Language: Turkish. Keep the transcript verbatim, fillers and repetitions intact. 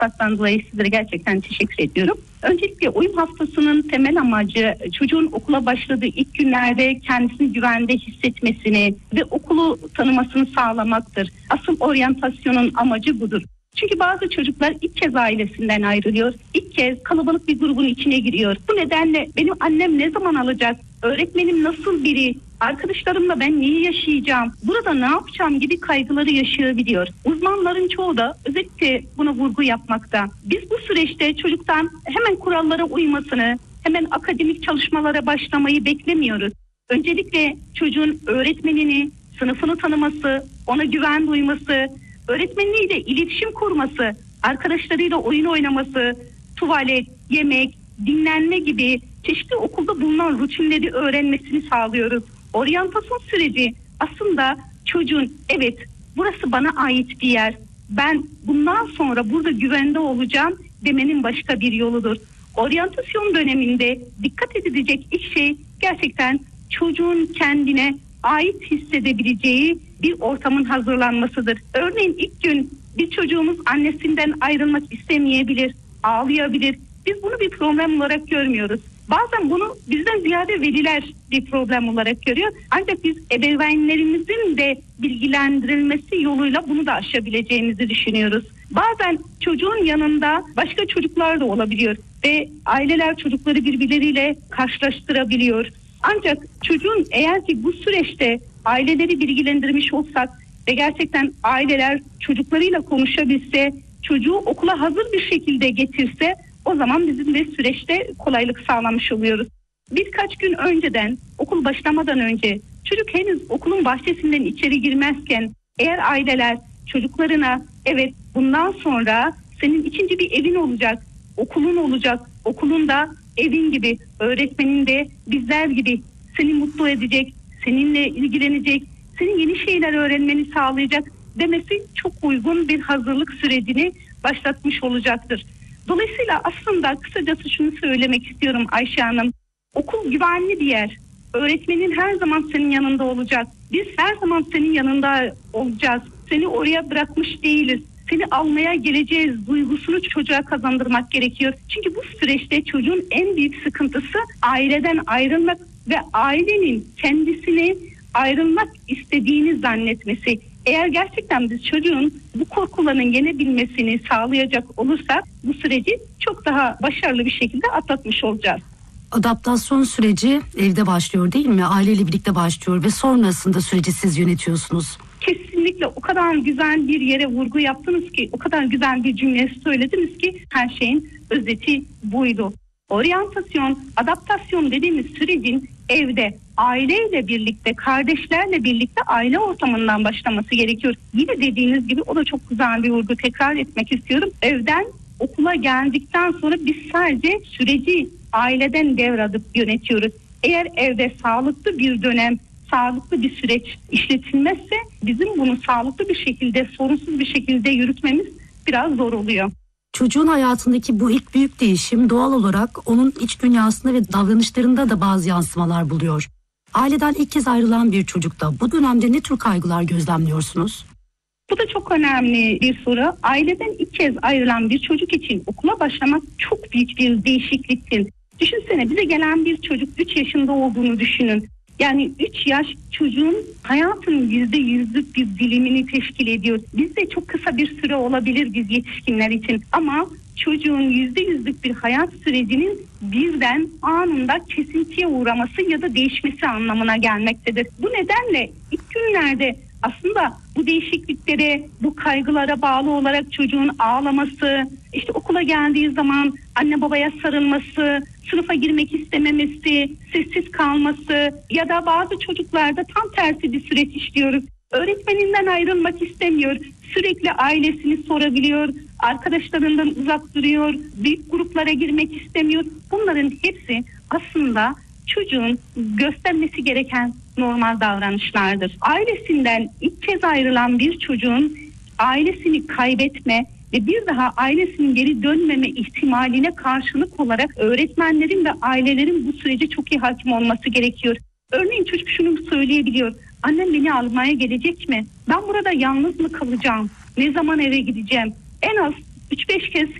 fırsattan dolayı sizlere gerçekten teşekkür ediyorum. Öncelikle uyum haftasının temel amacı çocuğun okula başladığı ilk günlerde kendisini güvende hissetmesini ve okulu tanımasını sağlamaktır. Asıl oryantasyonun amacı budur. Çünkü bazı çocuklar ilk kez ailesinden ayrılıyor. İlk kez kalabalık bir grubun içine giriyor. Bu nedenle benim annem ne zaman alacak? Öğretmenim nasıl biri? Arkadaşlarımla ben neyi yaşayacağım? Burada ne yapacağım gibi kaygıları yaşayabiliyor. Uzmanların çoğu da özellikle buna vurgu yapmakta. Biz bu süreçte çocuktan hemen kurallara uymasını, hemen akademik çalışmalara başlamayı beklemiyoruz. Öncelikle çocuğun öğretmenini, sınıfını tanıması, ona güven duyması, öğretmeniyle iletişim kurması, arkadaşlarıyla oyun oynaması, tuvalet, yemek, dinlenme gibi çeşitli okulda bulunan rutinleri öğrenmesini sağlıyoruz. Oryantasyon süreci aslında çocuğun evet burası bana ait bir yer, ben bundan sonra burada güvende olacağım demenin başka bir yoludur. Oryantasyon döneminde dikkat edilecek ilk şey gerçekten çocuğun kendine ait hissedebileceği bir ortamın hazırlanmasıdır. Örneğin ilk gün bir çocuğumuz annesinden ayrılmak istemeyebilir, ağlayabilir. Biz bunu bir problem olarak görmüyoruz. Bazen bunu bizden ziyade veliler bir problem olarak görüyor. Ancak biz ebeveynlerimizin de bilgilendirilmesi yoluyla bunu da aşabileceğimizi düşünüyoruz. Bazen çocuğun yanında başka çocuklar da olabiliyor ve aileler çocukları birbirleriyle karşılaştırabiliyor. Ancak çocuğun eğer ki bu süreçte aileleri bilgilendirmiş olsak ve gerçekten aileler çocuklarıyla konuşabilse, çocuğu okula hazır bir şekilde getirse, o zaman bizim de süreçte kolaylık sağlamış oluyoruz. Birkaç gün önceden, okul başlamadan önce çocuk henüz okulun bahçesinden içeri girmezken eğer aileler çocuklarına evet bundan sonra senin ikinci bir evin olacak, okulun olacak, okulun da evin gibi, öğretmenin de bizler gibi seni mutlu edecek, seninle ilgilenecek, senin yeni şeyler öğrenmeni sağlayacak demesi çok uygun bir hazırlık sürecini başlatmış olacaktır. Dolayısıyla aslında kısacası şunu söylemek istiyorum Ayşe Hanım. Okul güvenli bir yer. Öğretmenin her zaman senin yanında olacak. Biz her zaman senin yanında olacağız. Seni oraya bırakmış değiliz. Seni almaya geleceğiz duygusunu çocuğa kazandırmak gerekiyor. Çünkü bu süreçte çocuğun en büyük sıkıntısı aileden ayrılmak ve ailenin kendisini ayrılmak istediğini zannetmesi. Eğer gerçekten biz çocuğun bu korkularının yenebilmesini sağlayacak olursak bu süreci çok daha başarılı bir şekilde atlatmış olacağız. Adaptasyon süreci evde başlıyor değil mi? Aileyle birlikte başlıyor ve sonrasında süreci siz yönetiyorsunuz. Kesinlikle o kadar güzel bir yere vurgu yaptınız ki, o kadar güzel bir cümle söylediniz ki her şeyin özeti buydu. Oryantasyon, adaptasyon dediğimiz sürecin evde, aileyle birlikte, kardeşlerle birlikte aile ortamından başlaması gerekiyor. Yine dediğiniz gibi o da çok güzel bir vurgu, tekrar etmek istiyorum. Evden okula geldikten sonra biz sadece süreci aileden devradıp yönetiyoruz. Eğer evde sağlıklı bir dönem, sağlıklı bir süreç işletilmezse bizim bunu sağlıklı bir şekilde, sorunsuz bir şekilde yürütmemiz biraz zor oluyor. Çocuğun hayatındaki bu ilk büyük değişim doğal olarak onun iç dünyasında ve davranışlarında da bazı yansımalar buluyor. Aileden ilk kez ayrılan bir çocukta bu dönemde ne tür kaygılar gözlemliyorsunuz? Bu da çok önemli bir soru. Aileden ilk kez ayrılan bir çocuk için okula başlamak çok büyük bir değişikliktir. Düşünsene, bize gelen bir çocuk üç yaşında olduğunu düşünün. Yani üç yaş çocuğun hayatının yüzde yüzlük bir dilimini teşkil ediyor. Bizde çok kısa bir süre olabilir biz yetişkinler için. Ama çocuğun yüzde yüzlük bir hayat sürecinin birden anında kesintiye uğraması ya da değişmesi anlamına gelmektedir. Bu nedenle ilk günlerde aslında bu değişikliklere, bu kaygılara bağlı olarak çocuğun ağlaması, işte okula geldiği zaman anne babaya sarılması, sınıfa girmek istememesi, sessiz kalması ya da bazı çocuklarda tam tersi bir süreç işliyoruz. Öğretmeninden ayrılmak istemiyor, sürekli ailesini sorabiliyor, arkadaşlarından uzak duruyor, büyük gruplara girmek istemiyor. Bunların hepsi aslında çocuğun göstermesi gereken normal davranışlardır. Ailesinden ilk kez ayrılan bir çocuğun ailesini kaybetme ve bir daha ailesinin geri dönmeme ihtimaline karşılık olarak öğretmenlerin ve ailelerin bu sürece çok iyi hakim olması gerekiyor. Örneğin çocuk şunu söyleyebiliyor: annem beni almaya gelecek mi? Ben burada yalnız mı kalacağım? Ne zaman eve gideceğim? En az üç beş kez